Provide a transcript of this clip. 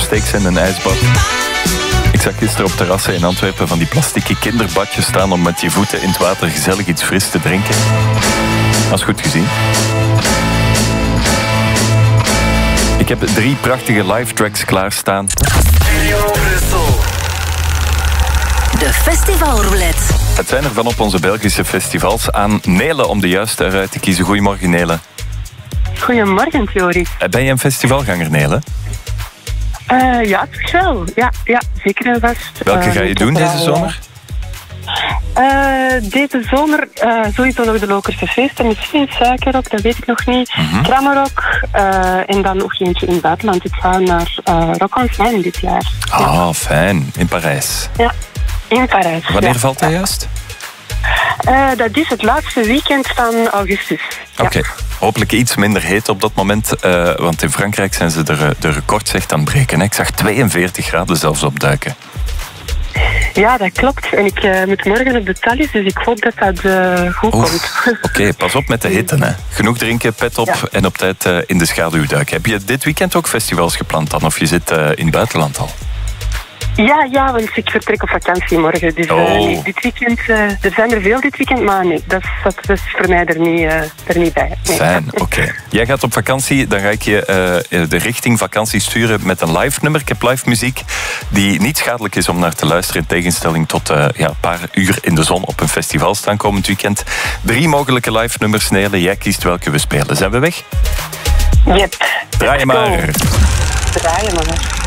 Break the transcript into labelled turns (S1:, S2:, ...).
S1: ijssteaks en een ijsbad. Ik zag gisteren op terrassen in Antwerpen van die plastieke kinderbadjes staan om met je voeten in het water gezellig iets fris te drinken. Dat is goed gezien. Ik heb 3 prachtige live tracks klaarstaan.
S2: De festivalroulette.
S1: Het zijn er van op onze Belgische festivals. Aan Nele om de juiste eruit te kiezen. Goedemorgen, Nele.
S3: Goedemorgen, Theorie.
S1: Ben je een festivalganger, Nele?
S3: Ja, toch wel. Ja, zeker en vast.
S1: Welke ga je doen deze zomer?
S3: Deze zomer sowieso nog de Lokerse feesten. Misschien Suikerrock, dat weet ik nog niet. Krammerrock. En dan nog eentje in het buitenland. Ik ga naar Rock on Seine dit jaar.
S1: Ah, fijn. In Parijs.
S3: Ja, in Parijs.
S1: Wanneer valt dat juist?
S3: Dat is het laatste weekend van augustus.
S1: Oké. Hopelijk iets minder heet op dat moment. Want in Frankrijk zijn ze de records echt aan het breken. Hè? Ik zag 42 graden zelfs opduiken.
S3: Ja, dat klopt. En ik moet morgen op de Thalys, dus ik hoop dat dat goed komt.
S1: Oké, pas op met de hitte. Hè. Genoeg drinken, pet op en op tijd in de schaduw duiken. Heb je dit weekend ook festivals gepland dan? Of je zit in het buitenland al?
S3: Ja, want ik vertrek op vakantie morgen. Dus nee, dit weekend, er zijn er veel dit weekend, maar nee, dat is voor mij er niet bij. Nee.
S1: Fijn, oké. Jij gaat op vakantie, dan ga ik je de richting vakantie sturen met een live nummer. Ik heb live muziek die niet schadelijk is om naar te luisteren, in tegenstelling tot een paar uur in de zon op een festival staan komend weekend. 3 mogelijke live nummers, Nele. Jij kiest welke we spelen. Zijn we weg?
S3: Yep.
S1: Draai je maar.
S3: Draaien maar.